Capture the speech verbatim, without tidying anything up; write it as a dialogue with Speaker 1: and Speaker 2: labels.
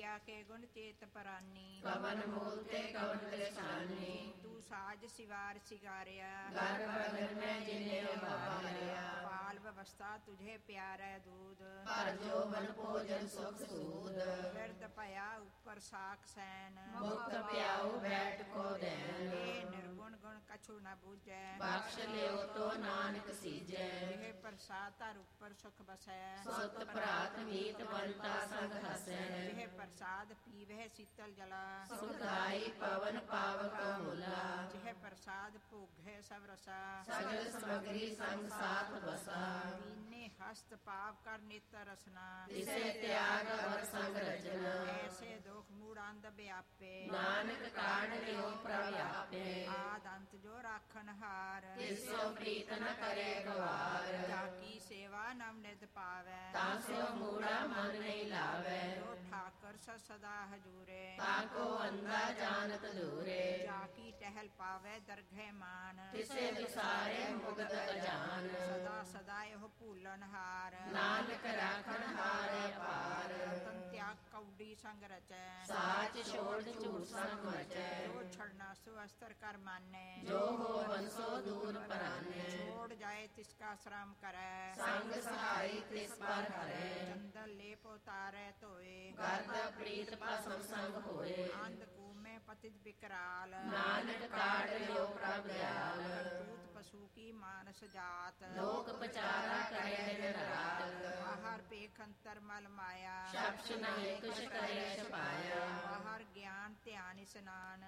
Speaker 1: ਵਿਦਿਆ ਕੇ ਗੁਣ ਚੇਤ ਪਰਾਨੀ।
Speaker 2: ਕਵਨ ਮੂਲ ਤੇ ਕਵਨ ਦਰਸਾਨੀ।
Speaker 1: ਤੂੰ ਸਾਜ ਸਿਵਾਰ ਸਿਗਾਰਿਆ
Speaker 2: ਗਰ ਬਗਨ ਮੈਂ ਜਿਨੇ ਉਬਾਰਿਆ।
Speaker 1: ਪਾਲ ਵਿਵਸਥਾ ਤੁਝੇ ਪਿਆਰੈ ਦੂਧ
Speaker 2: ਹਰ ਜੋਬਨ ਭੋਜਨ ਸੁਖ ਸੂਦ।
Speaker 1: ਬਿਰਦ ਭਇਆ ਉੱਪਰ ਸਾਖ ਸੈਨ
Speaker 2: ਮੁਕਤ ਪਿਆਉ ਬੈਠ ਕੋ ਦੈਨ।
Speaker 1: ਇਹ ਨਿਰਗੁਣ ਗੁਣ ਕਛੂ ਨ ਬੂਝੈ
Speaker 2: ਬਖਸ਼ ਲਿਓ ਤੋ ਨਾਨਕ ਸੀਜੈ।
Speaker 1: ਇਹ ਪ੍ਰਸਾਦ ਧਰ ਉੱਪਰ ਸੁਖ ਬਸੈ
Speaker 2: ਸੁਤ ਭਰਾਤ ਮੀਤ ਬੰਤਾ ਸੰਗ ਹਸੈ।
Speaker 1: ਇਹ ਪ੍ਰਸਾਦ ਪੀਵਹਿ ਸੀਤਲ ਜਲਾ
Speaker 2: ਸੁਖਦਾਈ ਪਵਨ ਪਾਵਕ ਮੁਲਾ।
Speaker 1: ਜਿਹ ਪ੍ਰਸਾਦ ਭੋਗੈ ਸਭ ਰਸਾ
Speaker 2: ਸਗਲ ਸਮਗਰੀ ਸੰਗ ਸਾਥ ਬਸਾ।
Speaker 1: ਦੀਨੇ ਹਸਤ ਪਾਵ ਕਰ ਨਿਤ ਰਸਨਾ
Speaker 2: ਤਿਸੇ ਤਿਆਗ ਅਵਰ ਸੰਗ ਰਚਨਾ।
Speaker 1: ਐਸੇ ਦੁਖ ਮੂੜ ਅੰਧ ਵਿਆਪੇ
Speaker 2: ਨਾਨਕ ਕਾਢ ਲਿਓ ਪ੍ਰਭ ਆਪੇ।
Speaker 1: ਆਦ ਅੰਤ ਜੋ ਰਾਖਨ ਹਾਰ
Speaker 2: ਤਿਸੋ ਪ੍ਰੀਤ ਨ ਕਰੇ ਗਵਾਰ।
Speaker 1: ਜਾ ਕੀ ਸੇਵਾ ਨਵ ਨਿਤ ਪਾਵੈ
Speaker 2: ਤਾਸਿਓ ਮੂੜਾ ਮਨ ਨਹੀਂ ਲਾਵੈ।
Speaker 1: ਜੋ ਠਾਕਰ ਸ ਸਦਾ ਹਜੂਰੇ
Speaker 2: ਤਾਕੋ ਅੰਧਾ ਜਾਣਤ ਦੂਰੇ।
Speaker 1: ਜਾ ਕੀ ਟਹਿਲ ਪਾਵੈ ਦਰਗਹਿ ਮਾਨ
Speaker 2: ਤਿਸੇ ਵਿਸਾਰੇ ਮੁਕਤ ਅਜਾਨ।
Speaker 1: ਸਦਾ ਸਦਾ ਇਹੋ ਭੂਲਨ ਹਾਰ
Speaker 2: ਨਾਨਕ ਰਾਖਣ ਹਾਰੇ ਪਾਰ।
Speaker 1: ਰਤਨ ਤਿਆਗ ਕੌਡੀ ਸੰਗ ਰਚੈ
Speaker 2: ਸਾਚ ਛੋੜ ਝੂਠ ਸੰਗ ਮਚੈ।
Speaker 1: ਜੋ ਛੜਨਾ ਸੋ ਅਸਤਰ ਕਰ ਮਾਨੈ
Speaker 2: ਜੋ ਹੋ ਵੰਸੋ ਦੂਰ ਪਰਾਨੈ।
Speaker 1: ਛੋੜ ਜਾਏ ਤਿਸ ਕਾ ਸ਼ਰਮ ਕਰੈ
Speaker 2: ਸੰਗ ਸਹਾਈ ਤਿਸ ਪਰ ਹਰੈ।
Speaker 1: ਚੰਦਨ ਲੇਪ ਉਤਾਰੈ ਧੋਏ
Speaker 2: ਗਰਦ ਪ੍ਰੀਤ ਭਸਮ ਸੰਗ ਹੋਏ।
Speaker 1: ਅੰਧ ਕੂਮੈ ਪਤਿਤ ਬਿਕਰਾਲ
Speaker 2: ਨਾਨਕ ਕਾਢ ਲਿਓ ਪ੍ਰਭ ਦਿਆਲ।
Speaker 1: ਕਰਤੂਤ ਪਸ਼ੂ ਕੀ ਮਾਨਸ ਜਾਤ
Speaker 2: ਲੋਕ ਪਚਾਰਾ ਕਰੇ ਦਿਨ ਰਾਤ।
Speaker 1: ਬਾਹਰ ਭੇਖ ਅੰਤਰ ਮਲ ਮਾਇਆ
Speaker 2: ਸ਼ਬਦ ਨਹੀਂ ਕੁਛ ਕਰੇ ਛਪਾਇਆ।
Speaker 1: ਬਾਹਰ ਗਿਆਨ ਧਿਆਨ ਇਸਨਾਨ